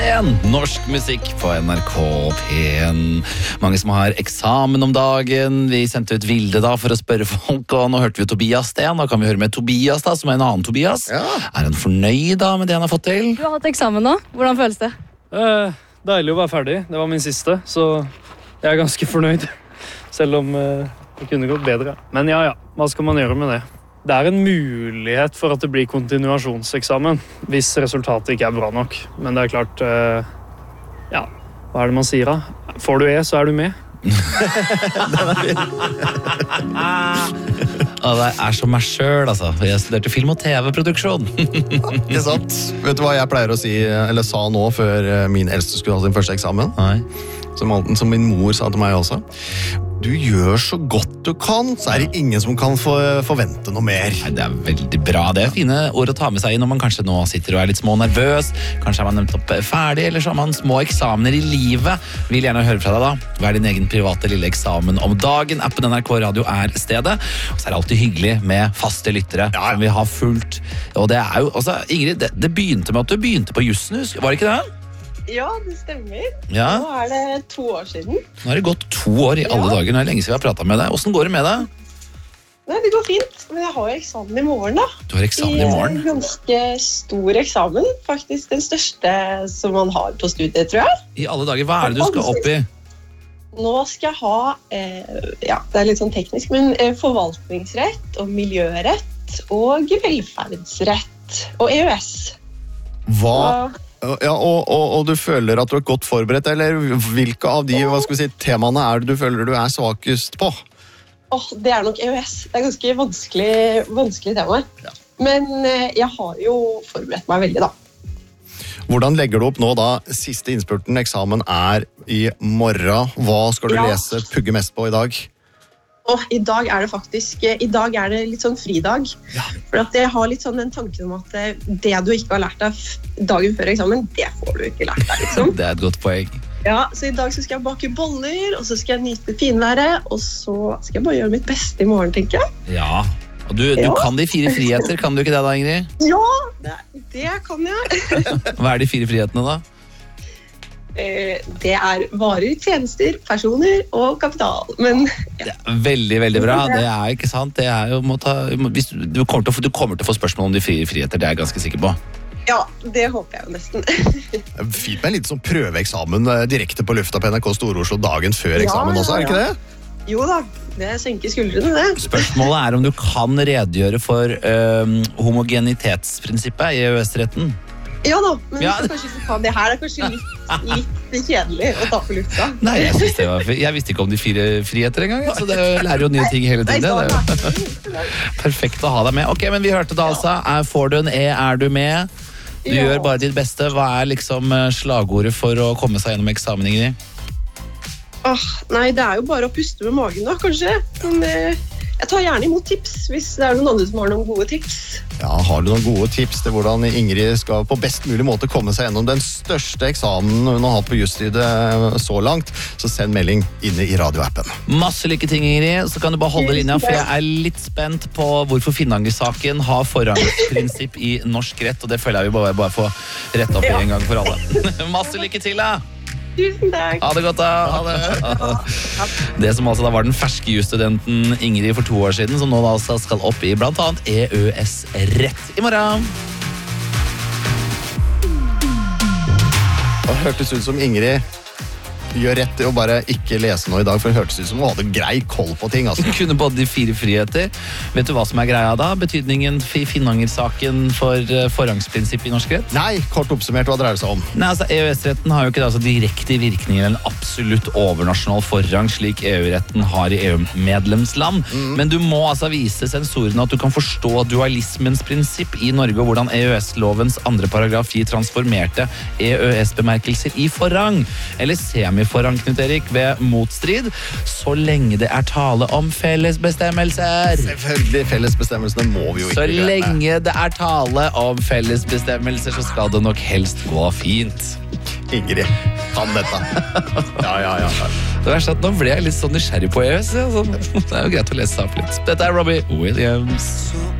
Norsk musikk på NRK P1. Mange som har eksamen om dagen. Vi sendte ut Vilde da for å spørre folk, og nå hørte vi Tobias Sten. Nå kan vi høre med Tobias da, som en annen Tobias. Ja. Er han fornøyd da med det han har fått til? Du har hatt eksamen nå. Hvordan føles det? Deilig å være ferdig. Det var min siste, så jeg er ganske fornøyd. Selv om det kunne gått bedre. Men ja, hva skal man gjøre med det? Det er en mulighet for at det blir kontinuasjonseksamen hvis resultatet ikke er bra nok. Men det er klart, hva er det man sier da? Får du E, så er du med. Det er som meg selv, altså. Jeg studerte film- og TV-produksjon. Ikke sant? Vet du hva jeg pleier å si, eller sa nå før min eldste skulle ha sin første eksamen? Nei. Som min mor sa til meg også. Du gjør så godt du kan, så er det ingen som kan forvente noe mer. Nei, det er veldig bra. Det er fine ord å ta med seg når man kanskje nå sitter og er litt små nervøs. Kanskje er man nettopp ferdig, eller så har man små eksamener i livet. Vil gjerne høre fra deg da. Hva er din egen private lille eksamen om dagen? Appen NRK Radio er stedet. Og så er det alltid hyggelig med faste lyttere som vi har fulgt. Og det er jo, altså, Ingrid, det begynte med at du begynte på jussen, var det ikke det? Ja, det stemmer. Ja. Nå er det 2 år siden. Nå har det gått 2 år i alle dager. Nå er det lenge siden vi har pratet med deg. Hvordan går det med deg? Nei, det går fint. Men jeg har jo eksamen i morgen da. Du har eksamen i morgen? En ganske stor eksamen. Faktisk den største som man har på studiet, tror jeg. I alle dager, hva er det du skal opp i? Nå skal jeg ha, det er litt sånn teknisk, men forvaltningsrett og miljørett og velferdsrett og EØS. Hva? Ja, og du føler at du er godt forberedt, eller hvilke av de temaene er det du føler du er svakest på? Det er nok EØS. Det er ganske vanskelig tema. Ja. Men jeg har jo forberedt meg veldig da. Hvordan legger du opp nå da? Siste innspurten, eksamen er i morgen. Hva skal du lese, pugge mest på i dag? I dag er det litt sånn fridag. Ja. For at jeg har litt sånn den tanken om at det du ikke har lært deg dagen før eksamen, det får du ikke lært deg, liksom. Det er et godt poeng. Ja, så i dag så skal jeg bake boller, og så skal jeg nyte finværet, og så skal jeg bare gjøre mitt beste i morgen, tenker jeg. Ja, og du kan de 4 friheter, kan du ikke det da, Ingrid? Ja, det kan jeg. Hva er de 4 frihetene da? Det er varer, tjenester, personer og kapital. Men, det er veldig, veldig bra. Det er ikke sant. Det er jo, du kommer til å få spørsmål om de 4 friheter, det er jeg ganske sikker på. Ja, det håper jeg jo nesten. Fint med en liten sånn prøveeksamen direkte på lufta på NRK Stor-Oslo dagen før eksamen også, er det ikke det? Jo da, det senker skuldrene det. Spørsmålet er om du kan redegjøre for homogenitetsprinsippet i EØS-retten. Ja da, men det her er kanskje litt kjedelig å ta på lufta. Nei, jeg visste ikke om de 4 friheter en gang, så det lærer jo nye ting hele tiden. Det er jo perfekt å ha deg med. Ok, men vi hørte det altså. Får du en E, er du med? Du gjør bare ditt beste. Hva er liksom slagordet for å komme seg gjennom eksamen, Ingrid? Nei, det er jo bare å puste med magen da, kanskje. Men jeg tar gjerne imot tips, hvis det er noen andre som har noen gode tips. Ja, har du noen gode tips til hvordan Ingrid skal på best mulig måte komme seg gjennom den største eksamen hun har hatt på jusstudiet så langt, så send melding inne i radioappen. Masse lykke til, Ingrid. Så kan du bare holde linja, for jeg er litt spent på hvorfor Finnanger-saken har forrangsprinsipp i norsk rett, og det føler jeg vi bare får rett opp i en gang for alle. Masse lykke til, da! Tusen takk. Ha det godt da. Ha det. Det som altså da var den ferske jusstudenten Ingrid for 2 år siden, som nå da altså skal opp i blant annet EØS-rett i morgen. Det hørtes ut som Ingrid gjør rett til å bare ikke lese noe i dag, for det hørtes ut som hun hadde grei koll på ting. Altså. Du kunne både de 4 friheter. Vet du hva som er greia da? Betydningen Finnanger-saken for forrangsprinsipp i norsk rett? Nei, kort oppsummert, hva dreier det seg om? Nei, altså EØS-retten har jo ikke altså, direkte virkninger en absolutt overnasjonal forrang, slik EU-retten har i EU-medlemsland. Men du må altså vise sensorene at du kan forstå dualismens prinsipp i Norge, og hvordan EØS-lovens 2. paragraf gir transformerte EØS-bemerkelser i forrang. Eller semi forrang, Knut Erik, ved motstrid, så lenge det er tale om fellesbestemmelser. Selvfølgelig, fellesbestemmelsene må vi jo ikke glemme. Så lenge det er tale om fellesbestemmelser, så skal det nok helst gå fint. Ingrid, kan dette. Ja. Det verste at nå ble jeg litt sånn nysgjerrig på EØS. Det er jo greit å lese seg opp litt. Dette er Robbie Williams.